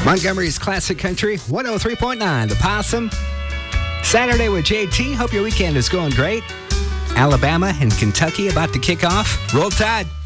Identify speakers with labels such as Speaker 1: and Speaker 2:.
Speaker 1: Montgomery's Classic Country, 103.9, The Possum. Saturday with JT. Hope your weekend is going great. Alabama and Kentucky about to kick off. Roll Tide.